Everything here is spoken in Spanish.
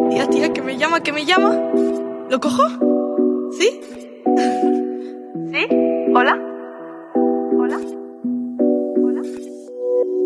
Tía, que me llama, que me llama. ¿Lo cojo? ¿Sí? ¿Sí? ¿Hola?